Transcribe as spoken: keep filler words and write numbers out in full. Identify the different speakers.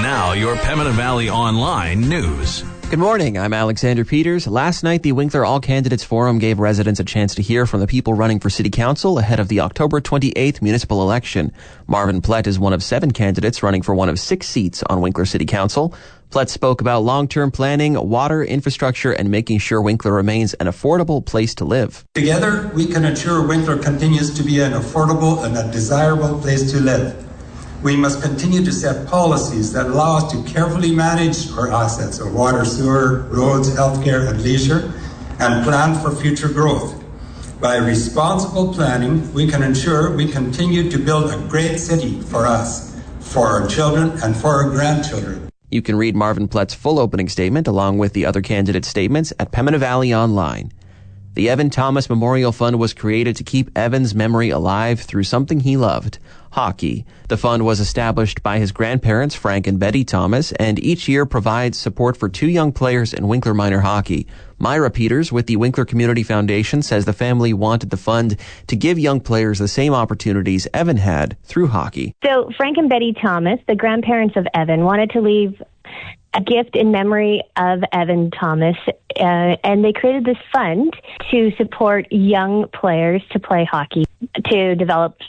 Speaker 1: Now, your Pembina Valley Online news.
Speaker 2: Good morning, I'm Alexander Peters. Last night, the Winkler All Candidates Forum gave residents a chance to hear from the people running for City Council ahead of the October twenty-eighth municipal election. Marvin Plett is one of seven candidates running for one of six seats on Winkler City Council. Plett spoke about long-term planning, water, infrastructure, and making sure Winkler remains an affordable place to live.
Speaker 3: Together, we can ensure Winkler continues to be an affordable and a desirable place to live. We must continue to set policies that allow us to carefully manage our assets of water, sewer, roads, healthcare, and leisure, and plan for future growth. By responsible planning, we can ensure we continue to build a great city for us, for our children, and for our grandchildren.
Speaker 2: You can read Marvin Plett's full opening statement along with the other candidates' statements at Pembina Valley Online. The Evan Thomas Memorial Fund was created to keep Evan's memory alive through something he loved, hockey. The fund was established by his grandparents, Frank and Betty Thomas, and each year provides support for two young players in Winkler minor hockey. Myra Peters with the Winkler Community Foundation says the family wanted the fund to give young players the same opportunities Evan had through hockey.
Speaker 4: So Frank and Betty Thomas, the grandparents of Evan, wanted to leave a gift in memory of Evan Thomas, uh, and they created this fund to support young players to play hockey, to develop